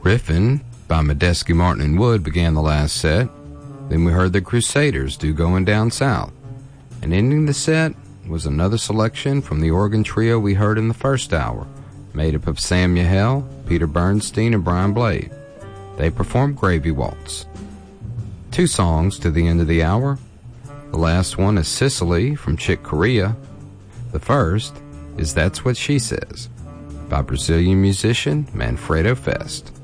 Riffin' by Medeski, Martin and Wood began the last set. Then we heard the Crusaders do Going Down South. And ending the set was another selection from the organ trio we heard in the first hour, made up of Sam Yahel, Peter Bernstein, and Brian Blade. They performed Gravy Waltz. 2 songs to the end of the hour. The last one is Sicily from Chick Corea. The first is That's What She Says by Brazilian musician Manfredo Fest.